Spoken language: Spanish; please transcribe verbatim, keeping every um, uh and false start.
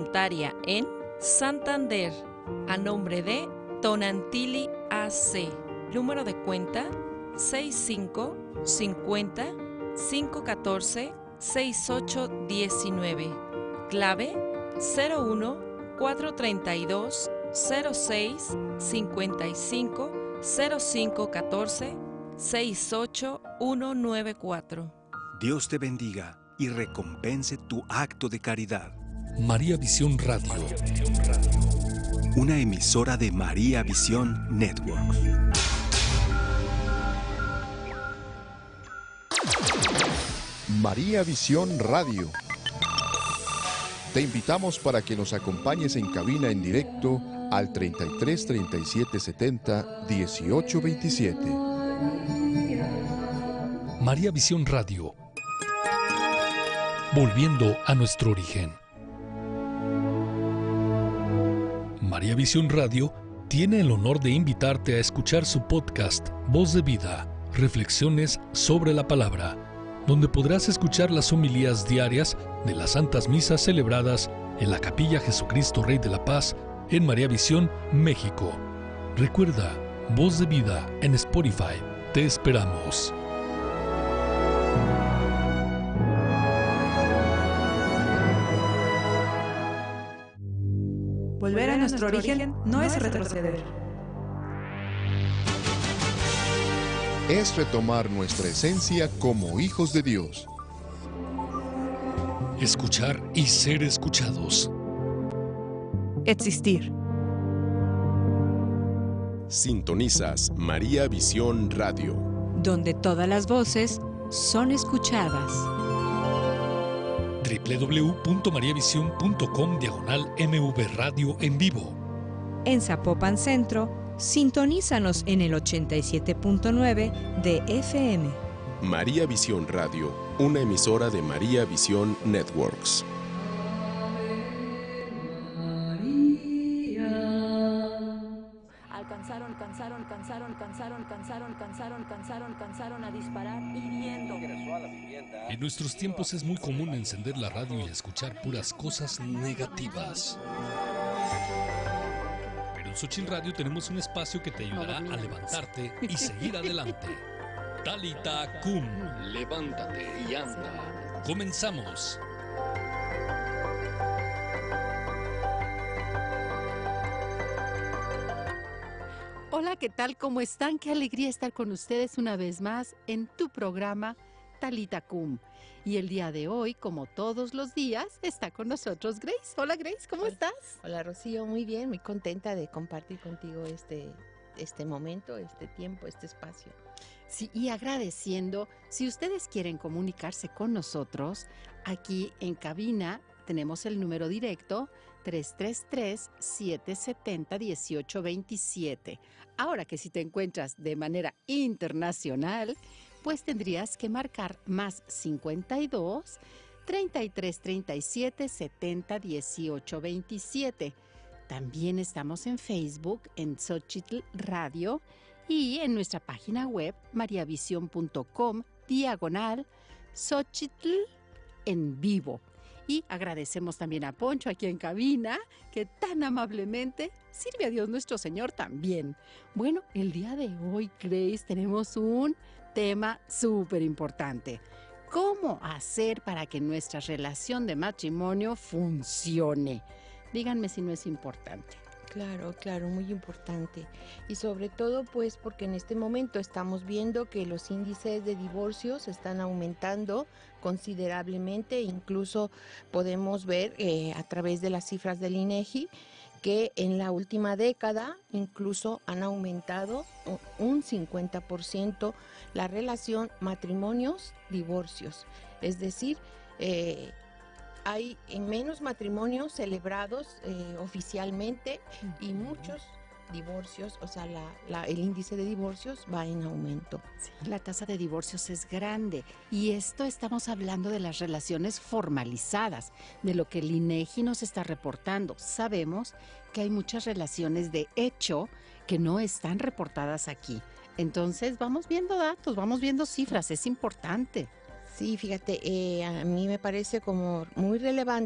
voluntaria en Santander, a nombre de Tonantili A C. Número de cuenta seis cinco cincuenta cinco catorce sesenta y ocho diecinueve. Clave cero uno cuatro treinta y dos cero seis cincuenta y cinco cero cinco catorce sesenta y ocho ciento noventa y cuatro. Dios te bendiga y recompense tu acto de caridad. María Visión Radio. Una emisora de María Visión Network. María Visión Radio. Te invitamos para que nos acompañes en cabina en directo al treinta y tres treinta y siete setenta dieciocho veintisiete. María Visión Radio. Volviendo a nuestro origen. María Visión Radio tiene el honor de invitarte a escuchar su podcast Voz de Vida, Reflexiones sobre la Palabra, donde podrás escuchar las homilías diarias de las santas misas celebradas en la Capilla Jesucristo Rey de la Paz en María Visión, México. Recuerda, Voz de Vida en Spotify. Te esperamos. Volver a nuestro origen no es retroceder. Es retomar nuestra esencia como hijos de Dios. Escuchar y ser escuchados. Existir. Sintonizas María Visión Radio, donde todas las voces son escuchadas. doble u doble u doble u punto mariavision punto com diagonal M V Radio en vivo. En Zapopan Centro, sintonízanos en el ochenta y siete punto nueve de F M. María Visión Radio, una emisora de María Visión Networks. Alcanzaron, alcanzaron, alcanzaron, alcanzaron, alcanzaron, alcanzaron, alcanzaron, alcanzaron a disparar hiriendo. En nuestros tiempos es muy común encender la radio y escuchar puras cosas negativas. Pero en Xochitl Radio tenemos un espacio que te ayudará a levantarte y seguir adelante. Talita Cum, levántate y anda. Comenzamos. Hola, ¿qué tal? ¿Cómo están? Qué alegría estar con ustedes una vez más en tu programa Talita Cum. Y el día de hoy, como todos los días, está con nosotros Grace. Hola Grace, ¿cómo Hola. estás? Hola Rocío, muy bien, muy contenta de compartir contigo este, este momento, este tiempo, este espacio. Sí, y agradeciendo, si ustedes quieren comunicarse con nosotros, aquí en cabina tenemos el número directo tres tres tres, siete siete cero, uno ocho dos siete. Ahora que si te encuentras de manera internacional, pues tendrías que marcar más cincuenta y dos, treinta y tres, treinta y siete, setenta, dieciocho, veintisiete. También estamos en Facebook, en Xochitl Radio, y en nuestra página web, mariavision punto com, diagonal, Xochitl en vivo. Y agradecemos también a Poncho aquí en cabina, que tan amablemente sirve a Dios nuestro Señor también. Bueno, el día de hoy, Grace, tenemos un tema súper importante. ¿Cómo hacer para que nuestra relación de matrimonio funcione? Díganme si no es importante. Claro, claro, muy importante. Y sobre todo, pues, porque en este momento estamos viendo que los índices de divorcios están aumentando considerablemente. Incluso podemos ver eh, a través de las cifras del INEGI que en la última década incluso han aumentado un cincuenta por ciento la relación matrimonios-divorcios. Es decir, eh, hay menos matrimonios celebrados eh, oficialmente y muchos divorcios, o sea, la, la, el índice de divorcios va en aumento. Sí, la tasa de divorcios es grande y esto estamos hablando de las relaciones formalizadas, de lo que el INEGI nos está reportando. Sabemos que hay muchas relaciones de hecho que no están reportadas aquí. Entonces vamos viendo datos, vamos viendo cifras, es importante. Sí, fíjate, eh, a mí me parece como muy relevante